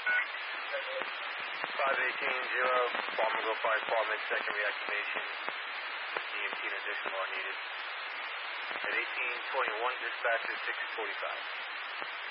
518-0, Bomber 5 minutes, second reactivation. EMT and additional are needed. At 1821, dispatch is 645.